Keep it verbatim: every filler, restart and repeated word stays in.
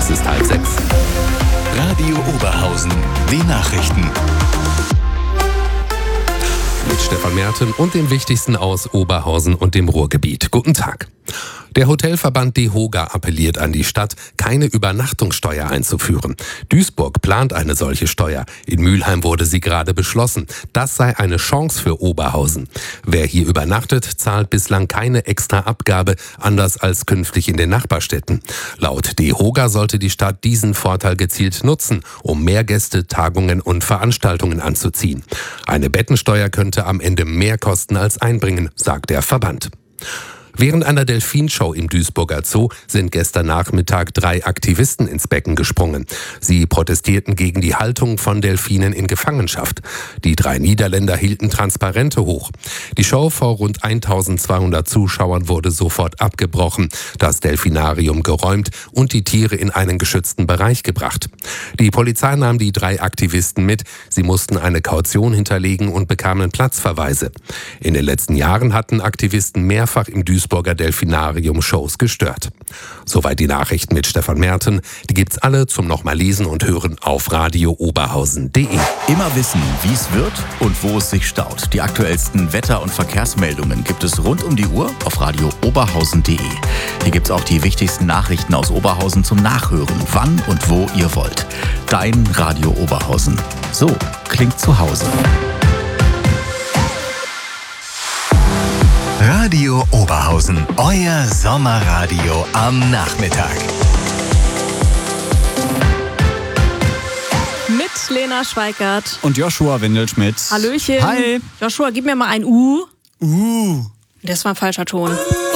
Es ist halb sechs. Radio Oberhausen, die Nachrichten. Mit Stefan Merten und dem Wichtigsten aus Oberhausen und dem Ruhrgebiet. Guten Tag. Der Hotelverband DEHOGA appelliert an die Stadt, keine Übernachtungssteuer einzuführen. Duisburg plant eine solche Steuer. In Mülheim wurde sie gerade beschlossen. Das sei eine Chance für Oberhausen. Wer hier übernachtet, zahlt bislang keine extra Abgabe, anders als künftig in den Nachbarstädten. Laut DEHOGA sollte die Stadt diesen Vorteil gezielt nutzen, um mehr Gäste, Tagungen und Veranstaltungen anzuziehen. Eine Bettensteuer könnte am Ende mehr kosten als einbringen, sagt der Verband. Während einer Delfinshow im Duisburger Zoo sind gestern Nachmittag drei Aktivisten ins Becken gesprungen. Sie protestierten gegen die Haltung von Delfinen in Gefangenschaft. Die drei Niederländer hielten Transparente hoch. Die Show vor rund eintausendzweihundert Zuschauern wurde sofort abgebrochen, das Delfinarium geräumt und die Tiere in einen geschützten Bereich gebracht. Die Polizei nahm die drei Aktivisten mit. Sie mussten eine Kaution hinterlegen und bekamen Platzverweise. In den letzten Jahren hatten Aktivisten mehrfach im Duisburger Duisburger Delfinarium Shows gestört. Soweit die Nachrichten mit Stefan Merten. Die gibt's alle zum nochmal lesen und hören auf radio oberhausen punkt de. Immer wissen, wie es wird und wo es sich staut. Die aktuellsten Wetter- und Verkehrsmeldungen gibt es rund um die Uhr auf radio oberhausen punkt de. Hier gibt's auch die wichtigsten Nachrichten aus Oberhausen zum Nachhören, wann und wo ihr wollt. Dein Radio Oberhausen. So klingt zu Hause. Radio Oberhausen, euer Sommerradio am Nachmittag. Mit Lena Schweikert. Und Joshua Windelschmidt. Hallöchen. Hi. Joshua, gib mir mal ein U. Uh. Das war ein falscher Ton.